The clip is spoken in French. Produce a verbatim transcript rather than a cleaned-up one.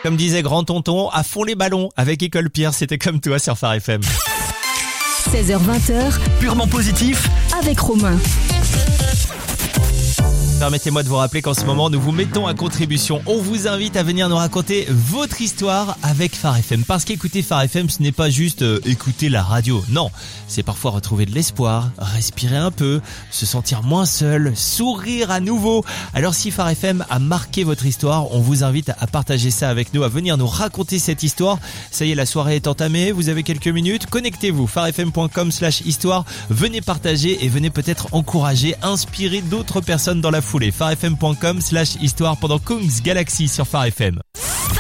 Comme disait grand tonton, à fond les ballons avec École Pierre, c'était comme toi sur Phare F M. seize heures vingt, Purement positif avec Romain. Permettez-moi de vous rappeler qu'en ce moment, nous vous mettons à contribution. On vous invite à venir nous raconter votre histoire avec Phare F M. Parce qu'écouter Phare F M, ce n'est pas juste euh, écouter la radio. Non, c'est parfois retrouver de l'espoir, respirer un peu, se sentir moins seul, sourire à nouveau. Alors si Phare F M a marqué votre histoire, on vous invite à partager ça avec nous, à venir nous raconter cette histoire. Ça y est, la soirée est entamée, vous avez quelques minutes. Connectez-vous, pharefm.com slash histoire. Venez partager et venez peut-être encourager, inspirer d'autres personnes dans la foulée. pharefm.com slash histoire pendant Kungs Galaxy sur Phare F M.